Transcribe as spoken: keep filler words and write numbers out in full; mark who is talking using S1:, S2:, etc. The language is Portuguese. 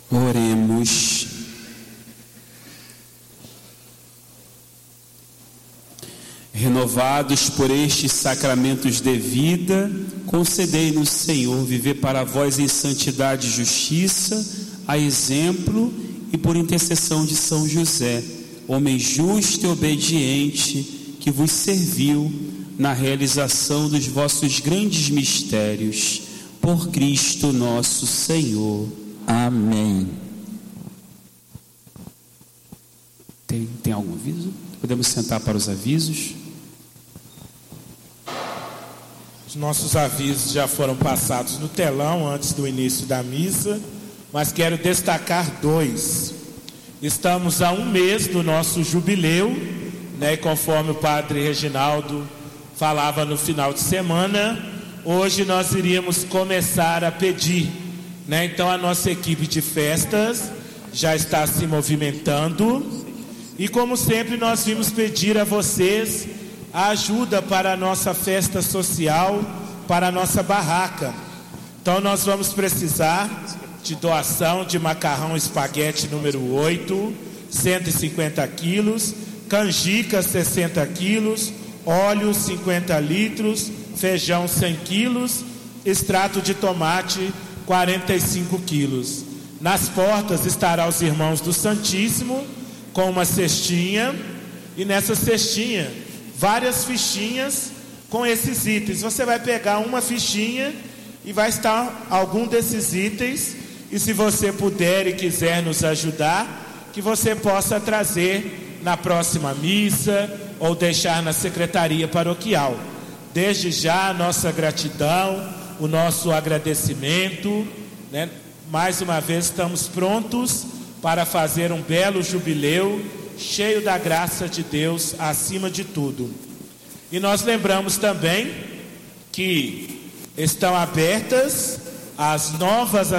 S1: Oremos. Renovados por estes sacramentos de vida, concedei-nos, Senhor, viver para vós em santidade e justiça, a exemplo e por intercessão de São José, homem justo e obediente, que vos serviu na realização dos vossos grandes mistérios. Por Cristo nosso Senhor. Amém. Tem, tem algum aviso? Podemos sentar para os avisos?
S2: Os nossos avisos já foram passados no telão antes do início da missa, mas quero destacar dois. Estamos a um mês do nosso jubileu, né? E conforme o padre Reginaldo falava no final de semana, hoje nós iríamos começar a pedir, né? Então a nossa equipe de festas já está se movimentando e, como sempre, nós vimos pedir a vocês a ajuda para a nossa festa social, para a nossa barraca. Então nós vamos precisar de doação de macarrão espaguete número oito, cento e cinquenta quilos, canjica sessenta quilos, óleo cinquenta litros, feijão cem quilos, extrato de tomate quarenta e cinco quilos. Nas portas estará os irmãos do Santíssimo com uma cestinha, e nessa cestinha várias fichinhas com esses itens. Você vai pegar uma fichinha e vai estar algum desses itens, e se você puder e quiser nos ajudar, que você possa trazer na próxima missa ou deixar na secretaria paroquial. Desde já a nossa gratidão, o nosso agradecimento, né? Mais uma vez estamos prontos para fazer um belo jubileu, cheio da graça de Deus acima de tudo. E nós lembramos também que estão abertas as novas